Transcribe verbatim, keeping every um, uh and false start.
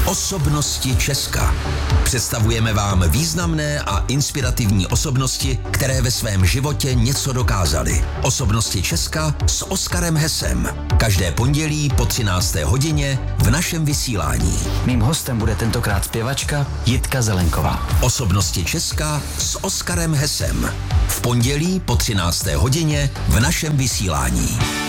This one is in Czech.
Osobnosti Česka. Představujeme vám významné a inspirativní osobnosti, které ve svém životě něco dokázaly. Osobnosti Česka s Oskarem Hesem. Každé pondělí po třinácté hodině v našem vysílání. Mým hostem bude tentokrát zpěvačka Jitka Zelenková. Osobnosti Česka s Oskarem Hesem. V pondělí po třinácté hodině v našem vysílání.